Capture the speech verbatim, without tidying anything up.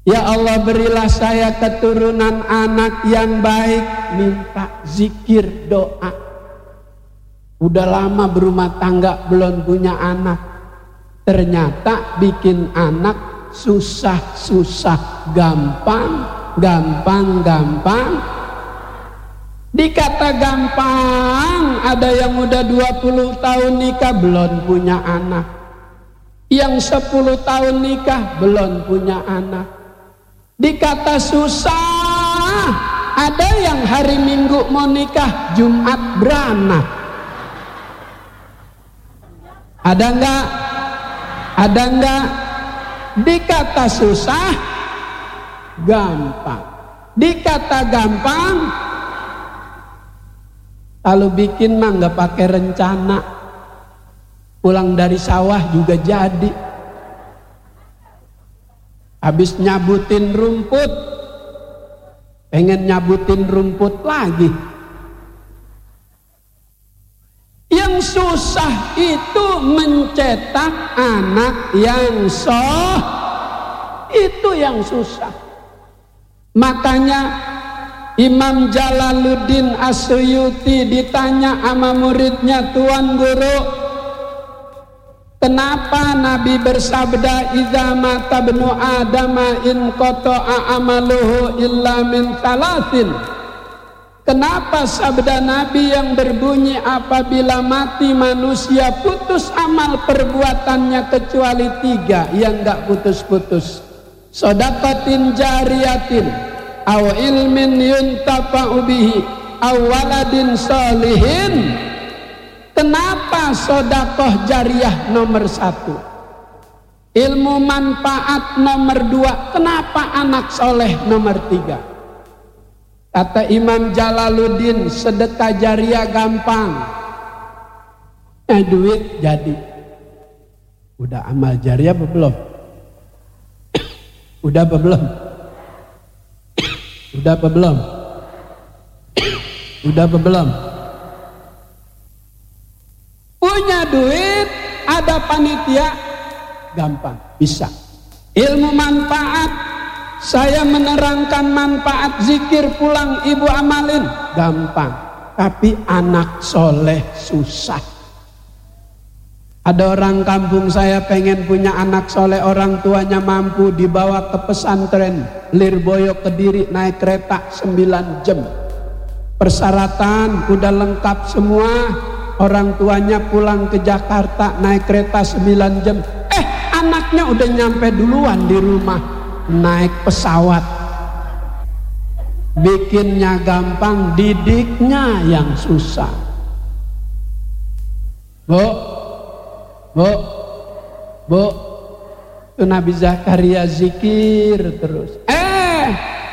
Ya Allah, berilah saya keturunan anak yang baik. Minta zikir, doa. Udah lama berumah tangga belum punya anak. Ternyata bikin anak susah-susah, gampang, gampang, gampang. Dikata gampang, ada yang udah dua puluh tahun nikah belum punya anak. Yang sepuluh tahun nikah belum punya anak. Dikata susah, ada yang hari Minggu mau nikah, Jumat beranak. Ada enggak? Ada enggak? Dikata susah, gampang. Dikata gampang, kalau bikin mah enggak pakai rencana. Pulang dari sawah juga jadi. Habis nyabutin rumput, pengen nyabutin rumput lagi. Yang susah itu mencetak anak yang soh, itu yang susah. Makanya Imam Jalaluddin As-Suyuti ditanya sama muridnya, Tuan Guru, kenapa Nabi bersabda idza mata ibnu adama in qata'a amaluhu illa min salasin? Kenapa sabda Nabi yang berbunyi apabila mati manusia putus amal perbuatannya kecuali tiga yang enggak putus-putus? Shadaqatin jariyatin, aw ilmin yuntafa'u bihi, aw waladin sholihin. Kenapa sedekah jariyah nomor satu? Ilmu manfaat nomor dua. Kenapa anak soleh nomor tiga? Kata Imam Jalaluddin, sedekah jariyah gampang. Eh duit jadi. Udah amal jariyah apa belum? Udah apa belum? Udah apa belum? Udah apa belum? Punya duit, ada panitia, gampang, bisa. Ilmu manfaat, saya menerangkan manfaat zikir pulang ibu amalin, gampang. Tapi anak soleh susah. Ada orang kampung saya pengen punya anak soleh, orang tuanya mampu, dibawa ke pesantren Lirboyo Kediri, naik kereta sembilan jam. Persyaratan udah lengkap semua. Orang tuanya pulang ke Jakarta naik kereta sembilan jam. Eh anaknya udah nyampe duluan di rumah naik pesawat. Bikinnya gampang, didiknya yang susah. Bu, bu, bu, itu Nabi Zakaria zikir terus. Eh